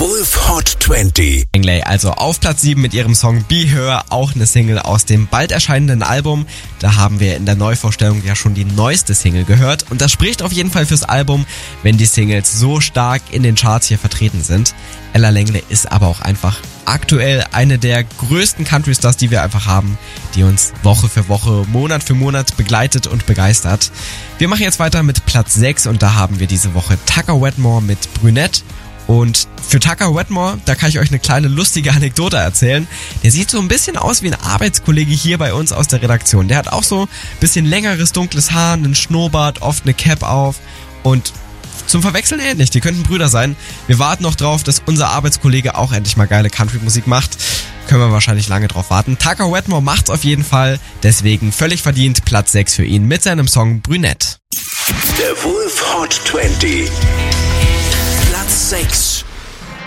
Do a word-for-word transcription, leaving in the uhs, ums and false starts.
Wolf Hot zwanzig. Also auf Platz sieben mit ihrem Song Be Her, auch eine Single aus dem bald erscheinenden Album. Da haben wir in der Neuvorstellung ja schon die neueste Single gehört. Und das spricht auf jeden Fall fürs Album, wenn die Singles so stark in den Charts hier vertreten sind. Ella Langley ist aber auch einfach aktuell eine der größten Country-Stars, die wir einfach haben, die uns Woche für Woche, Monat für Monat begleitet und begeistert. Wir machen jetzt weiter mit Platz sechs und da haben wir diese Woche Tucker Wetmore mit Brünette. Und für Tucker Wetmore, da kann ich euch eine kleine lustige Anekdote erzählen. Der sieht so ein bisschen aus wie ein Arbeitskollege hier bei uns aus der Redaktion. Der hat auch so ein bisschen längeres, dunkles Haar, einen Schnurrbart, oft eine Cap auf und zum Verwechseln ähnlich. Die könnten Brüder sein. Wir warten noch drauf, dass unser Arbeitskollege auch endlich mal geile Country-Musik macht. Können wir wahrscheinlich lange drauf warten. Tucker Wetmore macht's auf jeden Fall. Deswegen völlig verdient Platz sechs für ihn mit seinem Song Brünette. Der Wolf Hot zwanzig. Platz sechs.